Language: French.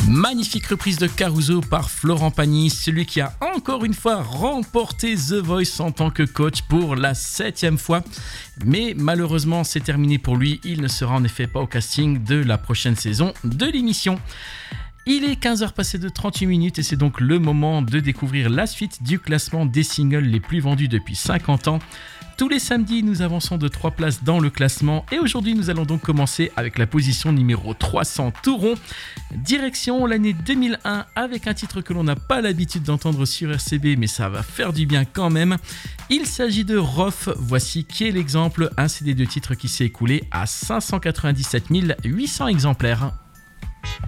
Magnifique reprise de Caruso par Florent Pagny, celui qui a encore une fois remporté The Voice en tant que coach pour la 7e fois. Mais malheureusement, c'est terminé pour lui. Il ne sera en effet pas au casting de la prochaine saison de l'émission. Il est 15h passé de 38 minutes et c'est donc le moment de découvrir la suite du classement des singles les plus vendus depuis 50 ans. Tous les samedis, nous avançons de 3 places dans le classement et aujourd'hui, nous allons donc commencer avec la position numéro 300 tout rond. Direction l'année 2001 avec un titre que l'on n'a pas l'habitude d'entendre sur RCB, mais ça va faire du bien quand même. Il s'agit de Rof. Voici qui est l'exemple, un CD de titre qui s'est écoulé à 597 800 exemplaires.